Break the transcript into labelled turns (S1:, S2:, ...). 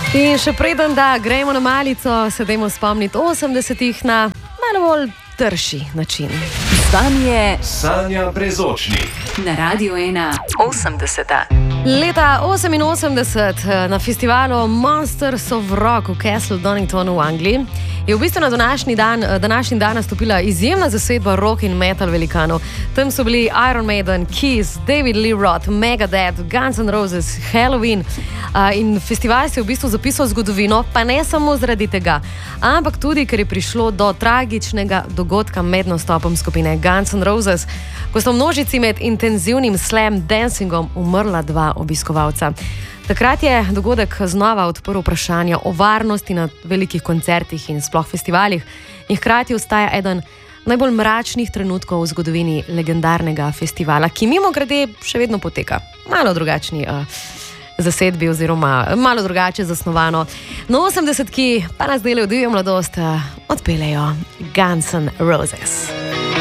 S1: In še preden gremo na malico, se dajmo spomniti 80-ih na malo bolj trši način.
S2: Zdanje
S3: Sanja Brezočnik
S2: na Radio 1 80.
S1: Leta 1988 na festivalu Monsters of Rock v Castle Doningtonu v Angliji je v bistvu na današnji dan nastopila izjemna zasedba rock in metal velikanov. Tam so bili Iron Maiden, Kiss, David Lee Roth, Megadeth, Guns N' Roses, Halloween in festival se je v bistvu zapisal v zgodovino, pa ne samo zaradi tega, ampak tudi, ker je prišlo do tragičnega dogodka med nastopom skupine Guns N' Roses, ko so v množici med intenzivnim slam dancingom umrla dva obiskovalca. Takrat je dogodek znova odprl vprašanje o varnosti na velikih koncertih in sploh festivalih in hkrati ostaja eden najbolj mračnih trenutkov v zgodovini legendarnega festivala, ki mimogrede še vedno poteka. Malo drugačni zasedbi oziroma malo drugače zasnovano. Na 80-ki pa nas delajo divjo mladost, odpeljejo Guns N' Roses.